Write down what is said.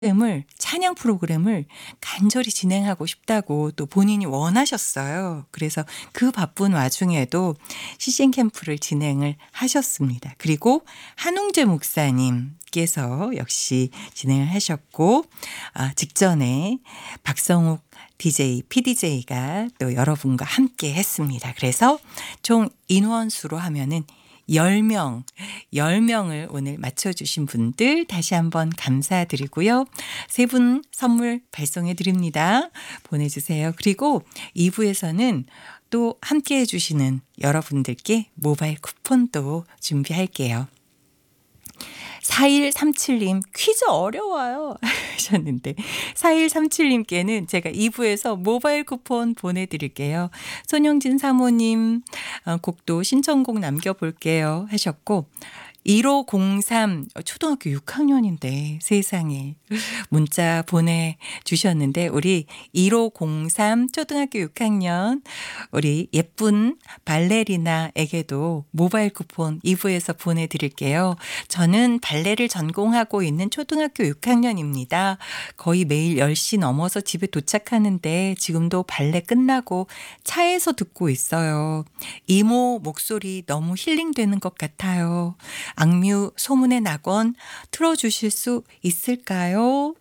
프로그램을 찬양 프로그램을 간절히 진행하고 싶다고 또 본인이 원하셨어요. 그래서 그 바쁜 와중에도 CCN 캠프를 진행을 하셨습니다. 그리고 한웅재 목사님께서 역시 진행을 하셨고 직전에 박성욱 DJ, PDJ가 또 여러분과 함께 했습니다. 그래서 총 인원수로 하면은 10명, 10명을 오늘 맞춰주신 분들 다시 한번 감사드리고요. 세 분 선물 발송해 드립니다. 보내주세요. 그리고 2부에서는 또 함께 해주시는 여러분들께 모바일 쿠폰도 준비할게요. 4137님 퀴즈 어려워요 하셨는데 4137님께는 제가 2부에서 모바일 쿠폰 보내드릴게요. 손영진 사모님 곡도 신청곡 남겨볼게요 하셨고 1503 초등학교 6학년인데 세상에 문자 보내주셨는데 우리 1503 초등학교 6학년 우리 예쁜 발레리나에게도 모바일 쿠폰 2부에서 보내드릴게요. 저는 발레를 전공하고 있는 초등학교 6학년입니다. 거의 매일 10시 넘어서 집에 도착하는데 지금도 발레 끝나고 차에서 듣고 있어요. 이모 목소리 너무 힐링되는 것 같아요. 악뮤 소문의 낙원 틀어주실 수 있을까요?